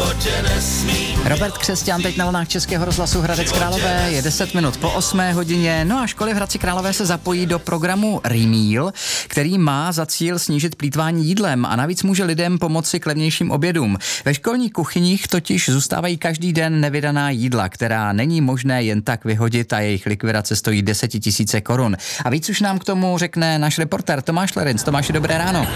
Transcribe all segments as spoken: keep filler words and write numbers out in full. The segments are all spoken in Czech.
životě nesmím. Robert Křesťan teď na vlnách Českého rozhlasu Hradec Králové, je deset minut po osmé hodině. No a školy v Hradci Králové se zapojí do programu Remeal, který má za cíl snížit plýtvání jídlem a navíc může lidem pomoci k levnějším obědům. Ve školních kuchyních totiž zůstávají každý den nevydaná jídla, která není možné jen tak vyhodit a jejich likvidace stojí desetitisíce korun. A víc už nám k tomu řekne náš reportér Tomáš Lerinc. Tomáši, dobré ráno.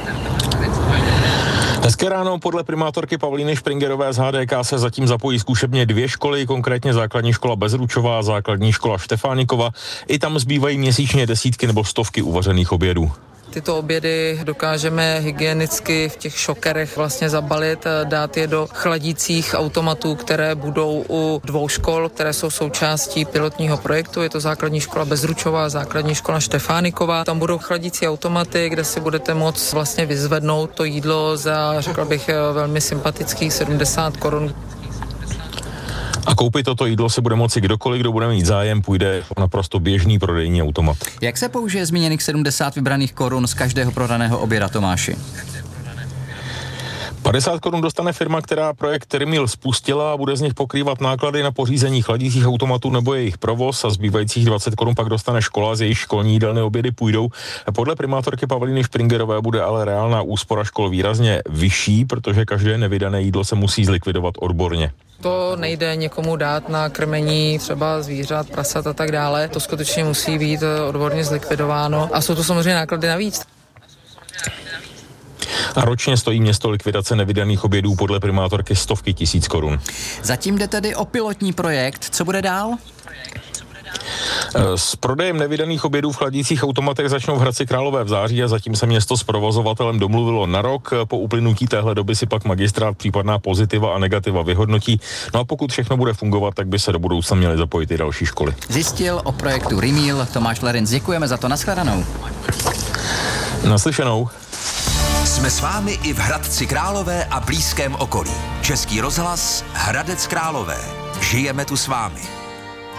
Hezké ráno, podle primátorky Pavlíny Špringerové z H D K se zatím zapojí zkušebně dvě školy, konkrétně základní škola Bezručová a základní škola Štefánikova. I tam zbývají měsíčně desítky nebo stovky uvařených obědů. Tyto obědy dokážeme hygienicky v těch šokerech vlastně zabalit, dát je do chladících automatů, které budou u dvou škol, které jsou součástí pilotního projektu. Je to základní škola Bezručová a základní škola Štefánikova. Tam budou chladící automaty, kde si budete moct vlastně vyzvednout to jídlo za, řekl bych, velmi sympatických sedmdesát korun. A koupit toto jídlo se bude moci kdokoliv, kdo bude mít zájem, půjde naprosto běžný prodejní automat. Jak se použije zmíněných sedmdesát vybraných korun z každého prodaného oběda, Tomáši? padesát korun dostane firma, která projekt Remeal spustila a bude z nich pokrývat náklady na pořízení chladících automatů nebo jejich provoz a zbývajících dvacet korun pak dostane škola, z jejich školní jídelné obědy půjdou. Podle primátorky Pavlíny Špringerové bude ale reálná úspora škol výrazně vyšší, protože každé nevydané jídlo se musí zlikvidovat odborně. To nejde někomu dát na krmení třeba zvířat, prasat a tak dále. To skutečně musí být odborně zlikvidováno a jsou to samozřejmě náklady navíc. A ročně stojí město likvidace nevydaných obědů podle primátorky stovky tisíc korun. Zatím jde tedy o pilotní projekt. Co bude dál? S prodejem nevydaných obědů v chladících automatech začnou v Hradci Králové v září a zatím se město s provozovatelem domluvilo na rok. Po uplynutí téhle doby si pak magistrát případná pozitiva a negativa vyhodnotí. No a pokud všechno bude fungovat, tak by se do budoucna měly zapojit i další školy. Zjistil o projektu Remeal Tomáš Lerinc. Děkujeme za to. Nashledanou. Naslyšenou. Jsme s vámi i v Hradci Králové a blízkém okolí. Český rozhlas Hradec Králové. Žijeme tu s vámi.